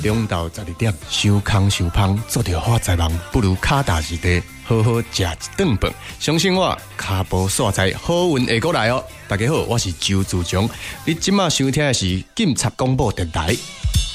中昼12点，收工收芳，做着发财梦，不如脚踏实地，好好食一顿饭。相信我，脚步煞财，好运会过来哦！大家好，我是周自强，你即马收听的是警察广播电台。